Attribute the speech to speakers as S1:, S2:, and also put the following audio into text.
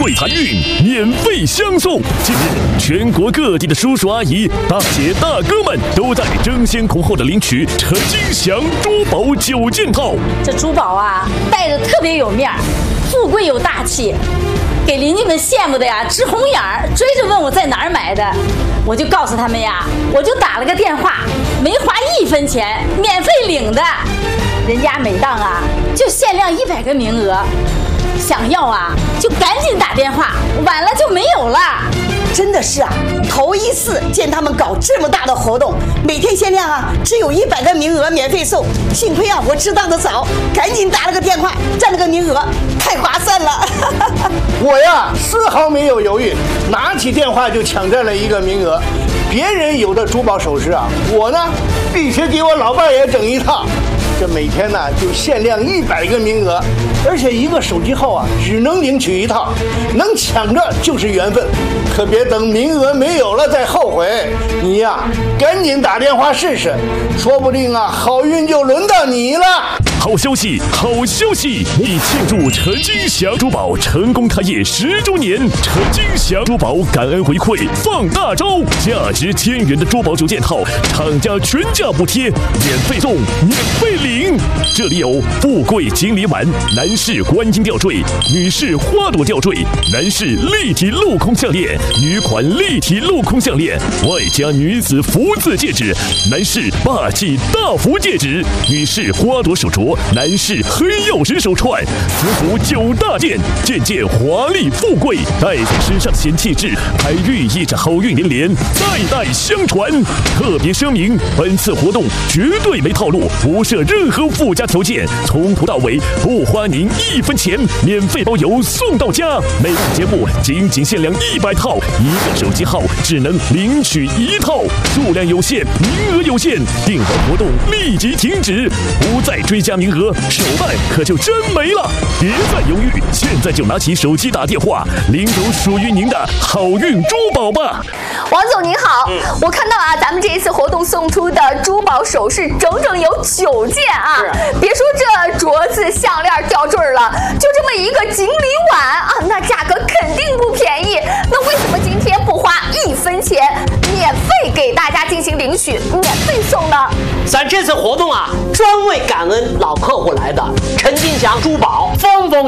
S1: 贵财运免费相送。近日，全国各地的叔叔阿姨、大姐大哥们都在争先恐后的领取陈金祥珠宝9件套。
S2: 这珠宝啊，戴着特别有面儿，富贵又大气，给邻居们羡慕的呀直红眼儿，追着问我在哪儿买的。我就告诉他们呀，我就打了个电话，没花1分钱，免费领的。人家每档啊就限量100个名额，想要啊就赶紧打电话，晚了就没有了。
S3: 真的是啊，头一次见他们搞这么大的活动，每天限量啊只有100个名额免费送。幸亏啊我知道的早，赶紧打了个电话，占了个名额，太划算了。
S4: 我呀丝毫没有犹豫，拿起电话就抢占了1个名额。别人有的珠宝首饰啊，我呢必须给我老伴也整一套。这每天呢就限量100个名额，而且1个手机号啊只能领取1套，能抢着就是缘分，可别等名额没有了再后悔。你呀赶紧打电话试试，说不定啊好运就轮到你了。
S1: 好消息，好消息！为庆祝陈金祥珠宝成功开业10周年，陈金祥珠宝感恩回馈放大招，价值1000元的珠宝9件套，厂家全价补贴，免费送，免费领。这里有富贵金梨丸、男士观音吊坠、女士花朵吊坠、男士立体镂空项链、女款立体镂空项链，外加女子福字戒指，男士霸气大福戒指，女士花朵手镯。男士黑曜石手串，福福9大件，件件华丽富贵，戴在身上显气质，还寓意着好运连连，代代相传。特别声明，本次活动绝对没套路，不设任何附加条件，从头到尾不花您1分钱，免费包邮送到家。每档节目仅限量100套，1个手机号只能领取1套，数量有限，名额有限，订完活动立即停止，不再追加名额，手办可就真没了。别再犹豫，现在就拿起手机打电话，领走属于您的好运珠宝吧。
S5: 王总您好，我看到啊，咱们这一次活动送出的珠宝首饰整整有9件啊，别说这镯子、项链、吊坠了，就这么一个锦鲤碗啊，那价格肯定不便宜。那为什么今天不花1分钱，免费给大家进行领取，免费送呢？
S6: 咱这次活动啊，专为感恩老客户来的，陈金祥珠宝风风